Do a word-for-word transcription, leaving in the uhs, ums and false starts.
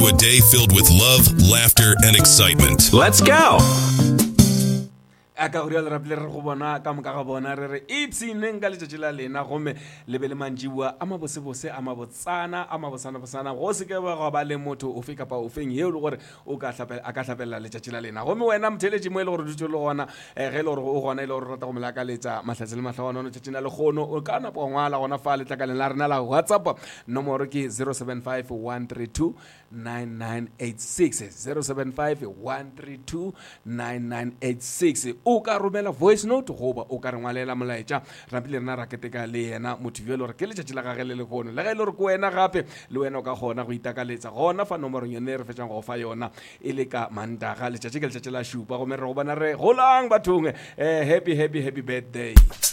to a day filled with love, laughter, and excitement. Let's go! Aka go rialo rapile re go bona ka moka ga bona re re ipsine nka letšatši la lena gomme le be le mantšiwa a mabosebose a mabotsana a mabosana-bosana go se ke ba ba le motho ofe kapa ofeng yeo le gore o ka hlapelela letšatši la lena gomme wena motheletši mo e le gore dutse le gona ge e le gore o gona e le gore rata go molakaletša mahlatse le mahlawana tšatši na le kgono o ka napa ngwala gona fa letlakaleng la rena la whatsapp nomoro ke zero seven five one three two nine nine eight six zero seven five one three two nine nine eight six o ka romela voice note goba o ka re ngwalela molaetša rapile rena ra keteka le yena motho yo le gore ke letšatši la gage le lekono le ge e le gore ke wena gape le wena o ka kgona go itakaletša gona fa nomorong yone re fetšang go fa yona e le ka mantaga letšatši ke letšatši la šupa gomme re go bona re golang bathong happy happy happy birthday.